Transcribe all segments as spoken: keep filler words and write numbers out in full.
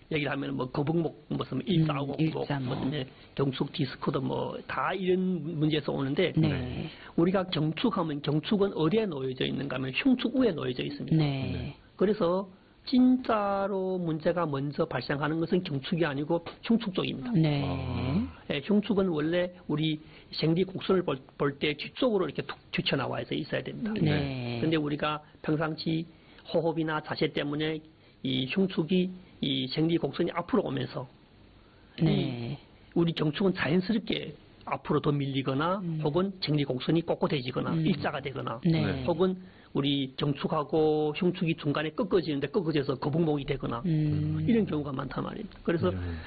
얘기를 하면 뭐 거북목 무슨 일사오공목, 음, 일자 뭐. 무슨 경축 디스크도 뭐 다 이런 문제에서 오는데 네. 우리가 경축하면 경축은 어디에 놓여져 있는가 하면 흉축 위에 놓여져 있습니다. 네. 그래서 진짜로 문제가 먼저 발생하는 것은 경축이 아니고 흉축 쪽입니다. 네. 예, 흉축은 원래 우리 생리 곡선을 볼 때 뒤쪽으로 이렇게 툭 튀쳐나와 있어야 됩니다. 네. 근데 우리가 평상시 호흡이나 자세 때문에 이 흉축이 이 생리 곡선이 앞으로 오면서 네. 이 우리 경축은 자연스럽게 앞으로 더 밀리거나 음. 혹은 생리 곡선이 꼿꼿해지거나 음. 일자가 되거나 네. 혹은 우리 경축하고 흉축이 중간에 꺾어지는데 꺾어져서 거북목이 되거나 음. 이런 경우가 많단 말입니다. 그래서 음.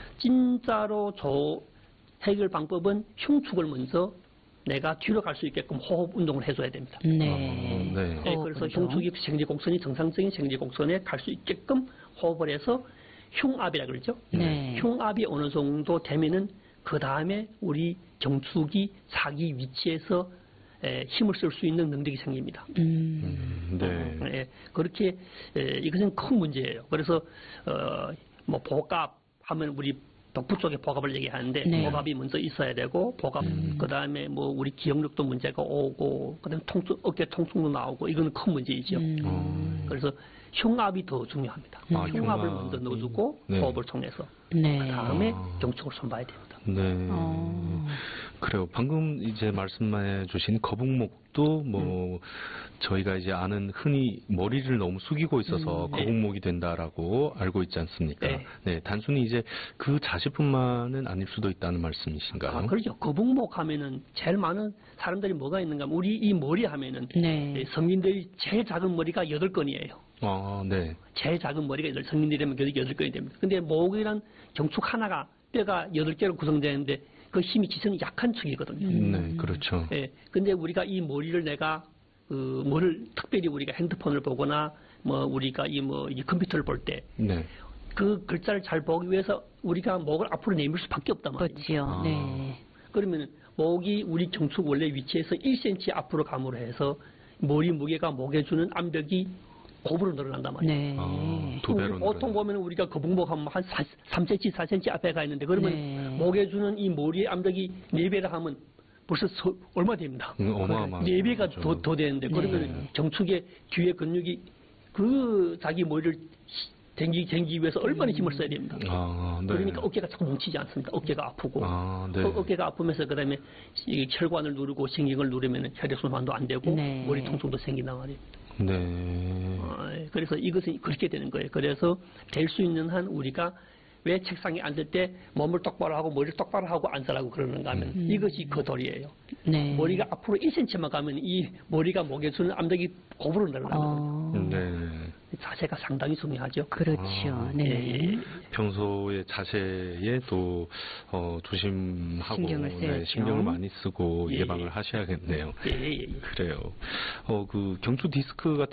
진짜로 저 해결 방법은 흉축을 먼저 내가 뒤로 갈 수 있게끔 호흡 운동을 해줘야 됩니다. 네. 어, 네. 네, 그래서 운동. 흉축이 생리곡선이 정상적인 생리곡선에 갈 수 있게끔 호흡을 해서 흉압이라 그러죠. 네. 흉압이 어느 정도 되면은 그 다음에 우리 경축이 자기 위치에서 에, 힘을 쓸 수 있는 능력이 생깁니다. 음. 음, 네. 예, 그렇게 에, 이것은 큰 문제예요. 그래서 어, 뭐 복압 하면 우리 덕부 쪽에 복압을 얘기하는데 네. 복압이 먼저 있어야 되고 복압 음. 그 다음에 뭐 우리 기억력도 문제가 오고 그다음에 통증 어깨 통증도 나오고 이거는 큰 문제이죠. 음. 어. 그래서 흉압이 더 중요합니다. 아, 흉압을 흉압이. 먼저 넣어주고 네. 호흡을 통해서 네. 그 다음에 아. 경축을 손봐야 됩니다. 네. 어. 그래요. 방금 이제 말씀해 주신 거북목도 뭐, 음. 저희가 이제 아는 흔히 머리를 너무 숙이고 있어서 음, 네. 거북목이 된다라고 알고 있지 않습니까? 네. 네. 단순히 이제 그 자체뿐만은 아닐 수도 있다는 말씀이신가요? 아, 그렇죠. 거북목 하면은 제일 많은 사람들이 뭐가 있는가 하면 우리 이 머리 하면은 네. 예, 성인들이 제일 작은 머리가 여덟 건이에요. 아, 네. 제일 작은 머리가 여덟, 성인들이라면 여덟 건이 됩니다. 근데 목이란 경축 하나가 뼈가 여덟 개로 구성되는데 그 힘이 지성이 약한 축이거든요. 음. 네, 그렇죠. 예. 근데 우리가 이 머리를 내가 그 뭐를 특별히 우리가 핸드폰을 보거나 뭐 우리가 이 뭐 이 컴퓨터를 볼 때 네. 그 글자를 잘 보기 위해서 우리가 목을 앞으로 내밀 수밖에 없단 말이에요. 그렇지요. 아. 네. 그러면 목이 우리 경축 원래 위치에서 일 센티미터 앞으로 감으로 해서 머리 무게가 목에 주는 암벽이 곱으로 늘어난단 말이에요. 네. 아, 두 배로 우리 보통 늘어나요. 보면 우리가 거북목 하면 한 삼 센티미터, 사 센티미터 앞에 가 있는데 그러면 네. 목에 주는 이 머리의 암벽이 네 배라 하면 벌써 서, 얼마 됩니다. 음, 어마어마하죠. 네 배가 더, 더 되는데 그러면 네. 경축의 뒤에 근육이 그 자기 머리를 댕기, 댕기기 위해서 얼마나 힘을 써야 됩니다. 아, 네. 그러니까 어깨가 자꾸 뭉치지 않습니다. 어깨가 아프고 아, 네. 어, 어깨가 아프면서 그다음에 이 혈관을 누르고 신경을 누르면 혈액순환도 안 되고 네. 머리 통증도 생긴단 말이에요. 네. 어, 그래서 이것은 그렇게 되는 거예요. 그래서 될 수 있는 한 우리가 왜 책상에 앉을 때 몸을 똑바로 하고 머리를 똑바로 하고 앉으라고 그러는가 하면 음. 이것이 그 도리예요. 네. 머리가 앞으로 일 센티미터만 가면 이 머리가 목에 주는 암벽이 곱으로 늘어나거든요. 어. 네. 자세가 상당히 중요하죠. 그렇죠. 아, 네. 예, 예. 평소에 자세에 또 어, 조심하고 신경을 네, 써야죠. 신경을 많이 쓰고 예, 예방을 예. 하셔야겠네요. 예, 예, 예. 그래요. 어, 그 경추 디스크 같은